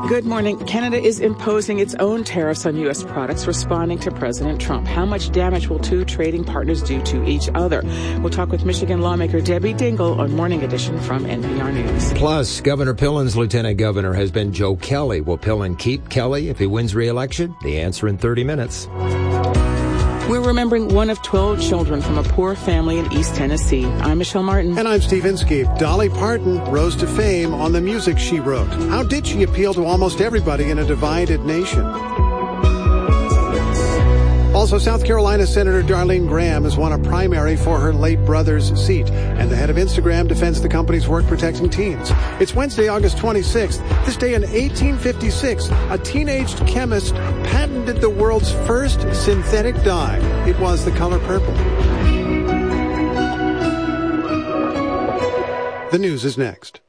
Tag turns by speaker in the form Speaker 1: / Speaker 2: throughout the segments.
Speaker 1: Good morning. Canada is imposing its own tariffs on U.S. products, responding to President Trump. How much damage will two trading partners do to each other? We'll talk with Michigan lawmaker Debbie Dingell on Morning Edition from NPR News.
Speaker 2: Plus, Governor Pillen's lieutenant governor has been Joe Kelly. Will Pillen keep Kelly if he wins re-election? The answer in 30 minutes.
Speaker 1: We're remembering one of 12 children from a poor family in East Tennessee. I'm Michelle Martin.
Speaker 3: And I'm Steve Inskeep. Dolly Parton rose to fame on the music she wrote. How did she appeal to almost everybody in a divided nation? Also, South Carolina Senator Darlene Graham has won a primary for her late brother's seat, and the head of Instagram defends the company's work protecting teens. It's Wednesday, August 26th. This day in 1856, a teenaged chemist patented the world's first synthetic dye. It was the color purple. The news is next.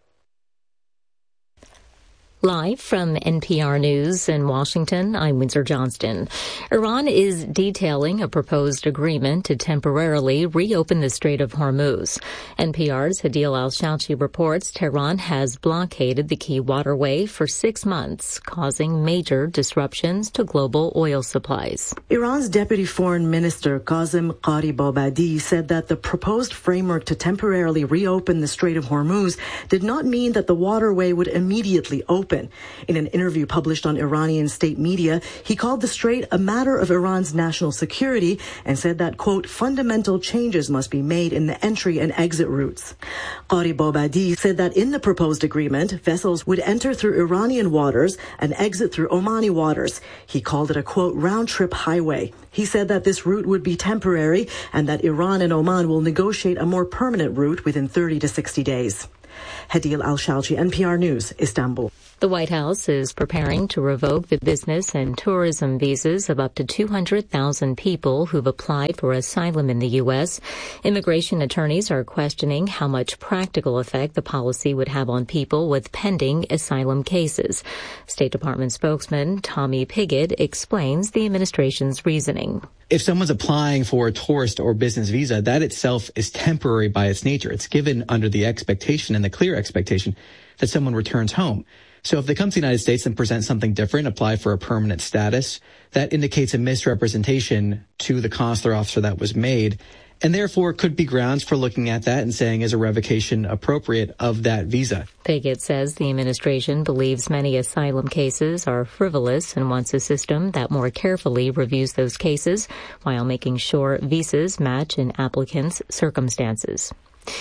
Speaker 4: Live from NPR News in Washington, I'm Windsor Johnston. Iran is detailing a proposed agreement to temporarily reopen the Strait of Hormuz. NPR's Hadil Al-Shalchi reports Tehran has blockaded the key waterway for 6 months, causing major disruptions to global oil supplies.
Speaker 5: Iran's Deputy Foreign Minister Qasem Gharibabadi said that the proposed framework to temporarily reopen the Strait of Hormuz did not mean that the waterway would immediately open. In an interview published on Iranian state media, he called the strait a matter of Iran's national security and said that, quote, fundamental changes must be made in the entry and exit routes. Gharibabadi said that in the proposed agreement, vessels would enter through Iranian waters and exit through Omani waters. He called it a, quote, round-trip highway. He said that this route would be temporary and that Iran and Oman will negotiate a more permanent route within 30 to 60 days. Hadil Al-Shalchi, NPR News, Istanbul.
Speaker 4: The White House is preparing to revoke the business and tourism visas of up to 200,000 people who've applied for asylum in the U.S. Immigration attorneys are questioning how much practical effect the policy would have on people with pending asylum cases. State Department spokesman Tommy Pigott explains the administration's reasoning.
Speaker 6: If someone's applying for a tourist or business visa, that itself is temporary by its nature. It's given under the expectation and the clear expectation that someone returns home. So if they come to the United States and present something different, apply for a permanent status, that indicates a misrepresentation to the consular officer that was made, and therefore could be grounds for looking at that and saying, is a revocation appropriate of that visa?
Speaker 4: Pigott says the administration believes many asylum cases are frivolous and wants a system that more carefully reviews those cases while making sure visas match an applicant's circumstances.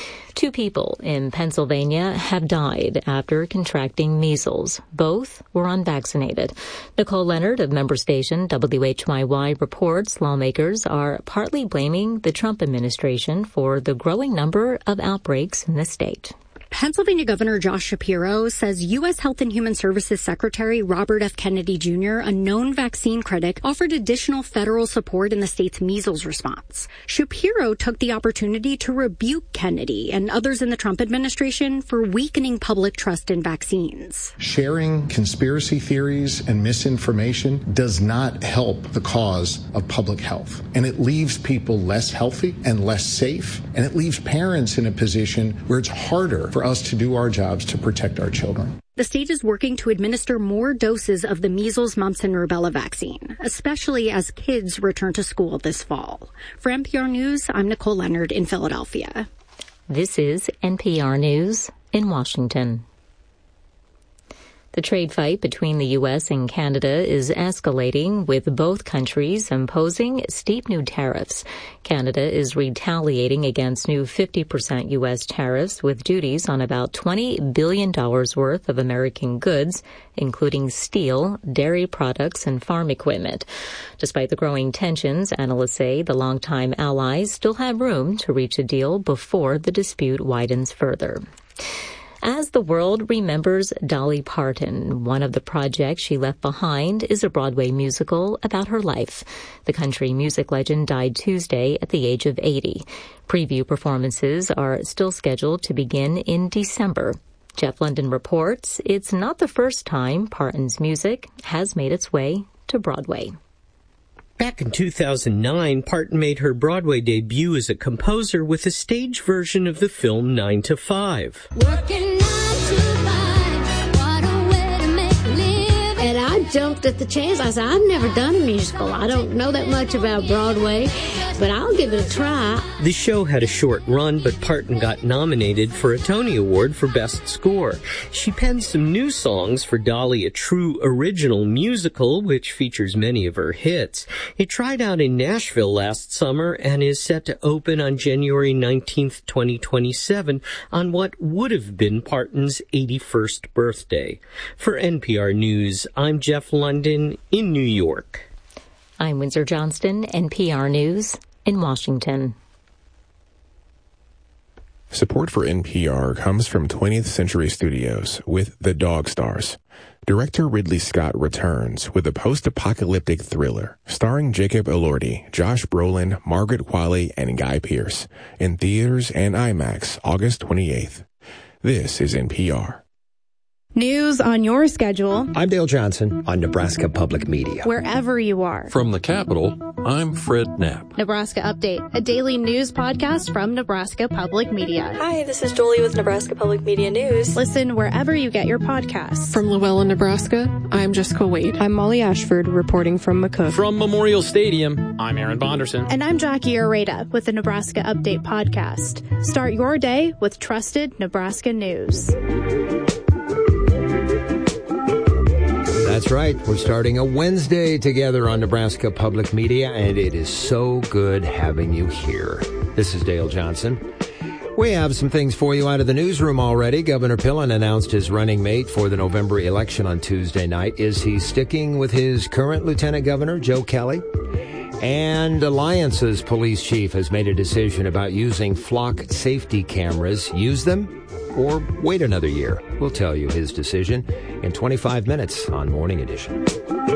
Speaker 4: 2 people in Pennsylvania have died after contracting measles. Both were unvaccinated. Nicole Leonard of member station WHYY reports lawmakers are partly blaming the Trump administration for the growing number of outbreaks in the state.
Speaker 7: Pennsylvania Governor Josh Shapiro says U.S. Health and Human Services Secretary Robert F. Kennedy Jr., a known vaccine critic, offered additional federal support in the state's measles response. Shapiro took the opportunity to rebuke Kennedy and others in the Trump administration for weakening public trust in vaccines.
Speaker 8: Sharing conspiracy theories and misinformation does not help the cause of public health. And it leaves people less healthy and less safe. And it leaves parents in a position where it's harder for us to do our jobs to protect our children.
Speaker 7: The state is working to administer more doses of the measles, mumps, and rubella vaccine, especially as kids return to school this fall. For NPR News, I'm Nicole Leonard in Philadelphia.
Speaker 4: This is NPR News in Washington. The trade fight between the U.S. and Canada is escalating, with both countries imposing steep new tariffs. Canada is retaliating against new 50% U.S. tariffs with duties on about $20 billion worth of American goods, including steel, dairy products, and farm equipment. Despite the growing tensions, analysts say the longtime allies still have room to reach a deal before the dispute widens further. As the world remembers Dolly Parton, one of the projects she left behind is a Broadway musical about her life. The country music legend died Tuesday at the age of 80. Preview performances are still scheduled to begin in December. Jeff London reports it's not the first time Parton's music has made its way to Broadway.
Speaker 9: Back in 2009, Parton made her Broadway debut as a composer with a stage version of the film 9 to 5.
Speaker 10: Working 9 to 5, what a way to make a living. jumped at the chance. I said, I've never done a musical. I don't know that much about Broadway, but I'll give it a try.
Speaker 9: The show had a short run, but Parton got nominated for a Tony Award for Best Score. She penned some new songs for Dolly, a true original musical, which features many of her hits. It tried out in Nashville last summer and is set to open on January 19th, 2027, on what would have been Parton's 81st birthday. For NPR News, I'm Jeff London in New York.
Speaker 4: I'm Windsor Johnston, NPR News in Washington.
Speaker 11: Support for NPR comes from 20th Century Studios with The Dog Stars. Director Ridley Scott returns with a post-apocalyptic thriller starring Jacob Elordi, Josh Brolin, Margaret Qualley, and Guy Pearce in theaters and IMAX August 28th. This is NPR.
Speaker 12: News on your schedule.
Speaker 2: I'm Dale Johnson on Nebraska Public Media.
Speaker 12: Wherever you are.
Speaker 13: From the Capitol, I'm Fred Knapp.
Speaker 12: Nebraska Update, a daily news podcast from Nebraska Public Media.
Speaker 14: Hi, this is Jolie with Nebraska Public Media News.
Speaker 12: Listen wherever you get your podcasts.
Speaker 15: From Llewellyn, Nebraska, I'm Jessica Wade.
Speaker 16: I'm Molly Ashford reporting from McCook.
Speaker 17: From Memorial Stadium, I'm Aaron Bonderson.
Speaker 12: And I'm Jackie Areta with the Nebraska Update podcast. Start your day with trusted Nebraska news.
Speaker 2: That's right. We're starting a Wednesday together on Nebraska Public Media, and it is so good having you here. This is Dale Johnson. We have some things for you out of the newsroom already. Governor Pillen announced his running mate for the November election on Tuesday night. Is he sticking with his current Lieutenant Governor, Joe Kelly? And Alliance's police chief has made a decision about using flock safety cameras. Use them or wait another year. We'll tell you his decision in 25 minutes on Morning Edition.